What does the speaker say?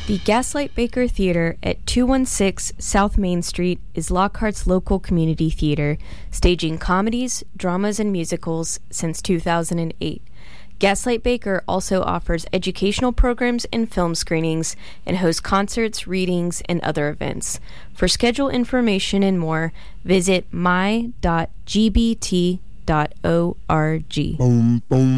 The Gaslight Baker Theater at 216 South Main Street is Lockhart's local community theater, staging comedies, dramas, and musicals since 2008. Gaslight Baker also offers educational programs and film screenings and hosts concerts, readings, and other events. For schedule information and more, visit my.gbt.org. Boom, boom.